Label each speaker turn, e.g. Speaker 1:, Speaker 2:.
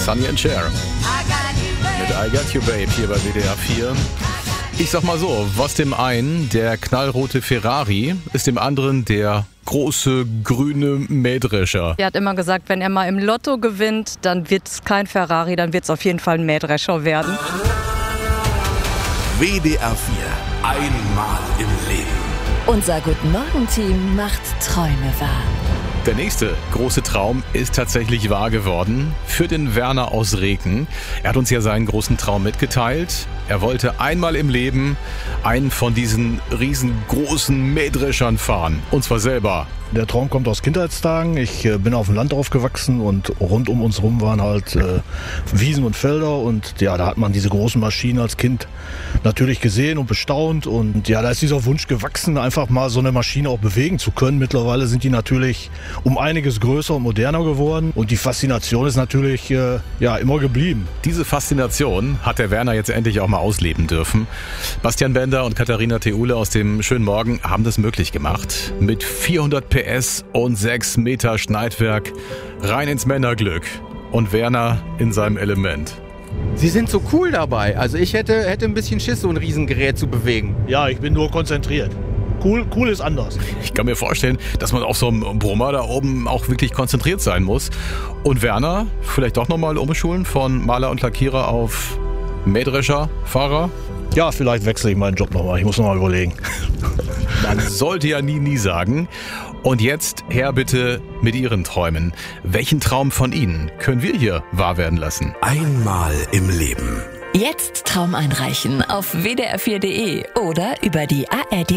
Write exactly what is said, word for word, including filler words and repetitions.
Speaker 1: Sonny and Cher mit I Got You Babe hier bei W D R vier. Ich sag mal so, was dem einen der knallrote Ferrari ist, dem anderen der große grüne Mähdrescher.
Speaker 2: Er hat immer gesagt, wenn er mal im Lotto gewinnt, dann wird es kein Ferrari, dann wird es auf jeden Fall ein Mähdrescher werden.
Speaker 3: W D R vier, einmal im Leben.
Speaker 4: Unser Guten-Morgen-Team macht Träume wahr.
Speaker 1: Der nächste große Traum ist tatsächlich wahr geworden für den Werner aus Reken. Er hat uns ja seinen großen Traum mitgeteilt. Er wollte einmal im Leben einen von diesen riesengroßen Mähdreschern fahren. Und zwar selber.
Speaker 5: Der Traum kommt aus Kindheitstagen. Ich äh, bin auf dem Land aufgewachsen und rund um uns rum waren halt äh, Wiesen und Felder. Und ja, da hat man diese großen Maschinen als Kind natürlich gesehen und bestaunt. Und ja, da ist dieser Wunsch gewachsen, einfach mal so eine Maschine auch bewegen zu können. Mittlerweile sind die natürlich um einiges größer und moderner geworden. Und die Faszination ist natürlich äh, ja immer geblieben.
Speaker 1: Diese Faszination hat der Werner jetzt endlich auch mal ausleben dürfen. Bastian Bender und Katharina Theule aus dem Schönen Morgen haben das möglich gemacht. Mit vierhundert P S und sechs Meter Schneidwerk rein ins Männerglück. Und Werner in seinem Element.
Speaker 6: Sie sind so cool dabei. Also ich hätte, hätte ein bisschen Schiss, so ein Riesengerät zu bewegen.
Speaker 5: Ja, ich bin nur konzentriert. Cool, cool ist anders.
Speaker 1: Ich kann mir vorstellen, dass man auf so einem Brummer da oben auch wirklich konzentriert sein muss. Und Werner, vielleicht doch nochmal umschulen von Maler und Lackierer auf Mähdrescher, Fahrer?
Speaker 5: Ja, vielleicht wechsle ich meinen Job nochmal. Ich muss nochmal überlegen.
Speaker 1: Man sollte ja nie, nie sagen. Und jetzt her bitte mit Ihren Träumen. Welchen Traum von Ihnen können wir hier wahr werden lassen?
Speaker 3: Einmal im Leben.
Speaker 4: Jetzt Traum einreichen auf w d r vier punkt d e oder über die A R D